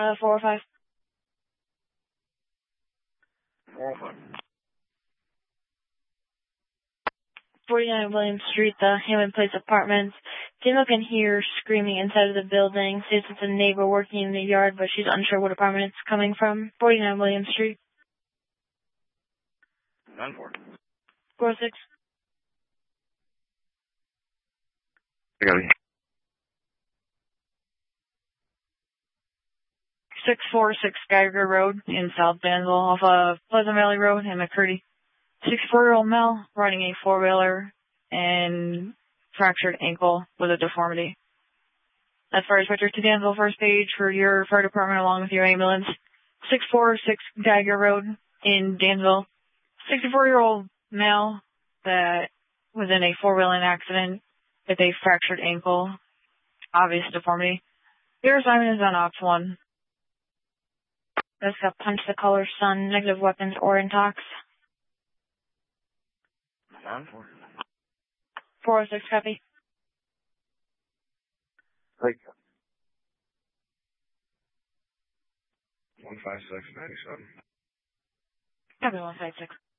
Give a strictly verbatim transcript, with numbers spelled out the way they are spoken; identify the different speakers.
Speaker 1: Uh, four oh five.
Speaker 2: four oh five.
Speaker 1: forty-nine William Street, the Hammond Place Apartments. Daniel can hear screaming inside of the building. Says it's a neighbor working in the yard, but she's unsure what apartment it's coming from. forty-nine William Street.
Speaker 2: nine four.
Speaker 1: four oh six.
Speaker 2: I got it.
Speaker 1: six forty-six Geiger Road in South Danville off of Pleasant Valley Road in McCurdy. sixty-four-year-old male riding a four-wheeler and fractured ankle with a deformity. That's fire switcher to Danville first page for your fire department along with your ambulance. six forty-six Geiger Road in Danville. sixty-four-year-old male that was in a four-wheeling accident with a fractured ankle, obvious deformity. Your assignment is on Ops one. That's got punch the color sun, negative weapons, or intox.
Speaker 2: nine four.
Speaker 1: four oh six copy.
Speaker 2: Take one five six ninety seven.
Speaker 1: Copy one five six.